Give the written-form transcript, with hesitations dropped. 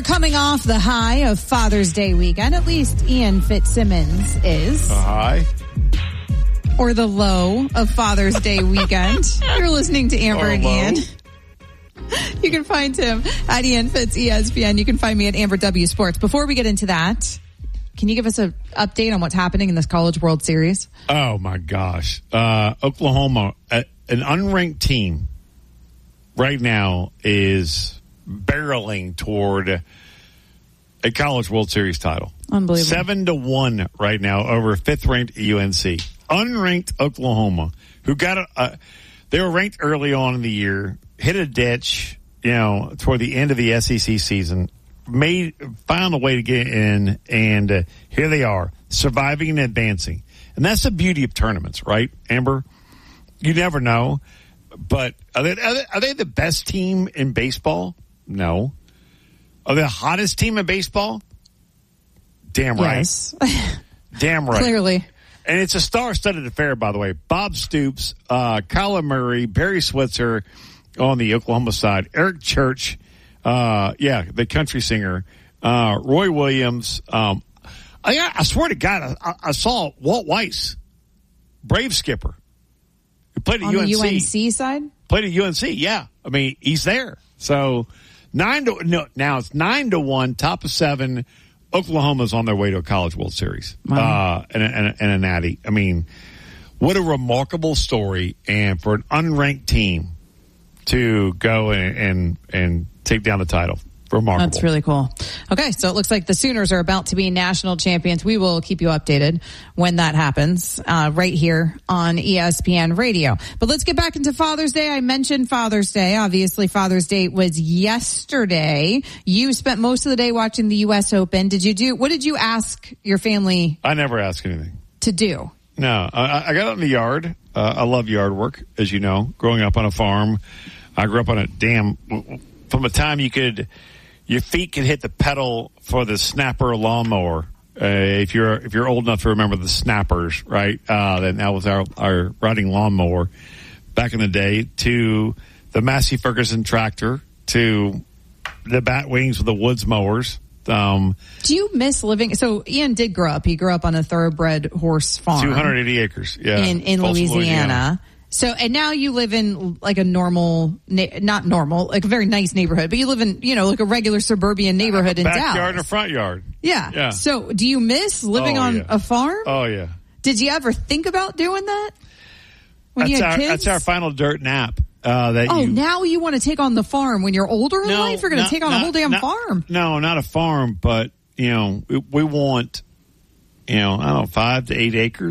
are coming off the high of Father's Day weekend. At least Ian Fitzsimmons is. High? Or the low of Father's Day weekend. You're listening to Amber and Ian. You can find him at Ian Fitz ESPN. You can find me at Amber W Sports. Before we get into that, can you give us an update on what's happening in this College World Series? Oh, my gosh. Oklahoma, an unranked team right now is barreling toward a College World Series title. Unbelievable. 7-1 right now over fifth-ranked UNC. Unranked Oklahoma, who got they were ranked early on in the year, hit a ditch, toward the end of the SEC season, found a way to get in, and here they are, surviving and advancing. And that's the beauty of tournaments, right, Amber? You never know. But are they the best team in baseball? No. Are they the hottest team in baseball? Damn right. Yes. Damn right. Clearly. And it's a star-studded affair, by the way. Bob Stoops, Kyler Murray, Barry Switzer on the Oklahoma side, Eric Church, the country singer, Roy Williams. I swear to God, I saw Walt Weiss, Brave skipper, who played at UNC. On the UNC side? Played at UNC, yeah. I mean, he's there. So now it's 9-1, top of 7. Oklahoma's on their way to a College World Series, wow. and a natty. I mean, what a remarkable story, and for an unranked team to go and take down the title. Remarkable. That's really cool. Okay, so it looks like the Sooners are about to be national champions. We will keep you updated when that happens, right here on ESPN Radio. But let's get back into Father's Day. I mentioned Father's Day. Obviously, Father's Day was yesterday. You spent most of the day watching the U.S. Open. What did you ask your family? I never ask anything. To do? No, I got out in the yard. I love yard work, as you know. Growing up on a farm, I grew up on from a time your feet could hit the pedal for the snapper lawnmower. If you're old enough to remember the snappers, right? Then that was our riding lawnmower back in the day. To the Massey Ferguson tractor, to the bat wings with the Woods mowers. Do you miss living? So Ian did grow up. He grew up on a thoroughbred horse farm, 280 acres, yeah, in Louisiana. So, and now you live in like a normal, not normal, like a very nice neighborhood, but you live in, like a regular suburban neighborhood in Dallas. Backyard and a front yard. Yeah. So do you miss living on a farm? Oh, yeah. Did you ever think about doing that when you had kids? That's our final dirt nap. Now you want to take on the farm when you're older in life? You're going to take on a whole damn farm. No, not a farm, but, we want, 5 to 8 acres.